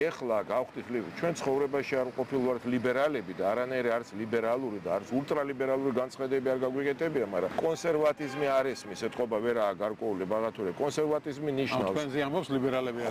ეხლა გავხდით ჩვენ ცხოვრებაში არ ყოფილვართ ლიბერალები და არანაირი არც ლიბერალური და არც ულტრალიბერალური განცხადები არ გაგვიკეთებია, მაგრამ კონსერვატიზმი არ ესმის, ეთყობა ვერაა გარკვეული ბაღათური. კონსერვატიზმი ნიშნავს თქვენზე ამბობს ლიბერალები